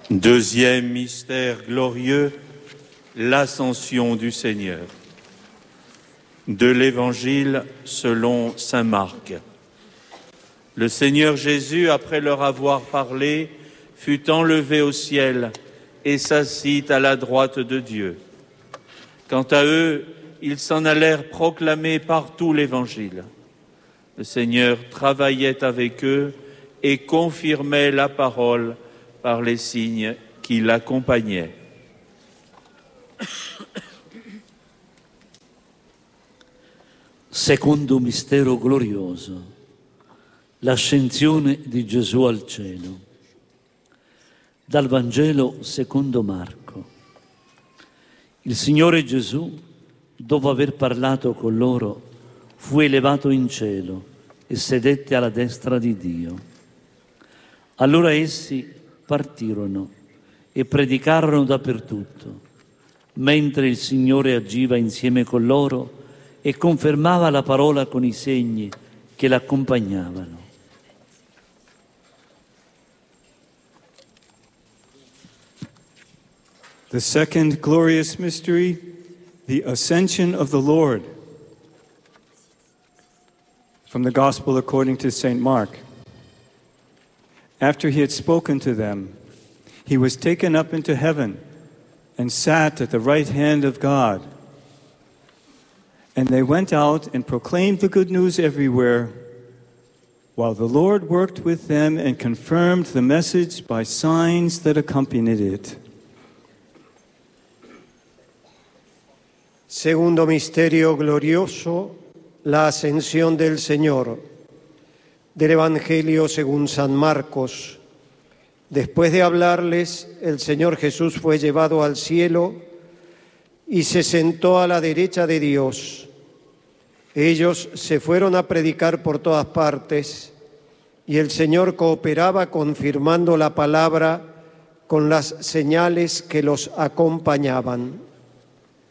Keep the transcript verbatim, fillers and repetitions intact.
Deuxième mystère glorieux, l'ascension du Seigneur. De l'Évangile selon saint Marc. Le Seigneur Jésus, après leur avoir parlé, fut enlevé au ciel et s'assit à la droite de Dieu. Quant à eux, ils s'en allèrent proclamer partout l'Évangile. Le Seigneur travaillait avec eux et confirmait la parole par les signes qui l'accompagnaient. Secondo mistero glorioso, l'ascensione di Gesù al cielo. Dal Vangelo secondo Marco. Il Signore Gesù, dopo aver parlato con loro, fu elevato in cielo e sedette alla destra di Dio. Allora essi partirono e predicarono dappertutto, mentre il Signore agiva insieme con loro e confermava la parola con i segni che l'accompagnavano. The second glorious mystery, the ascension of the Lord. From the Gospel according to Saint Mark. After he had spoken to them, he was taken up into heaven and sat at the right hand of God. And they went out and proclaimed the good news everywhere, while the Lord worked with them and confirmed the message by signs that accompanied it. Segundo misterio glorioso, la ascensión del Señor. Del Evangelio según San Marcos. Después de hablarles, el Señor Jesús fue llevado al cielo y se sentó a la derecha de Dios. Ellos se fueron a predicar por todas partes y el Señor cooperaba confirmando la palabra con las señales que los acompañaban.